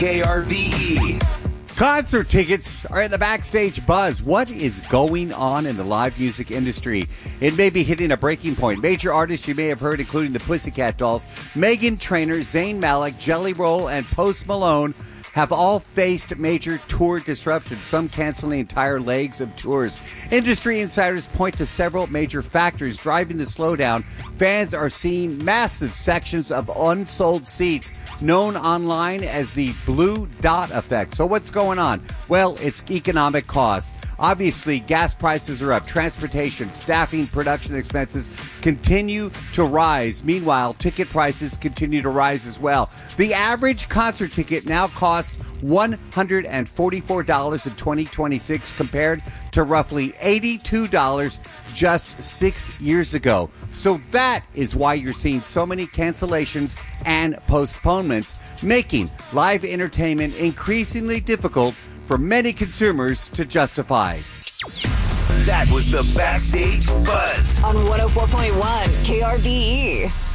KRBE. Concert tickets are in the backstage buzz. What is going on in the live music industry? It may be hitting a breaking point. Major artists you may have heard, including the Pussycat Dolls, Meghan Trainor, Zayn Malik, Jelly Roll, and Post Malone, have all faced major tour disruptions, some canceling entire legs of tours. Industry insiders point to several major factors driving the slowdown. Fans are seeing massive sections of unsold seats, known online as the blue dot effect. So what's going on? Well, it's economic cost. Obviously, gas prices are up. Transportation, staffing, production expenses continue to rise. Meanwhile, ticket prices continue to rise as well. The average concert ticket now costs $144 in 2026 compared to roughly $82 just 6 years ago. So that is why you're seeing so many cancellations and postponements, making live entertainment increasingly difficult for many consumers to justify. That was the Backstage Buzz on 104.1 KRBE.